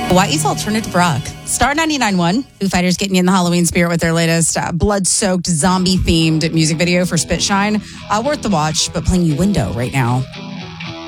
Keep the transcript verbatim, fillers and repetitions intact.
Hawaii's alternative rock. Star ninety-nine point one. Foo Fighters getting you in the Halloween spirit with their latest uh, blood-soaked, zombie-themed music video for Spit Shine. Uh, worth the watch, but playing you Window right now.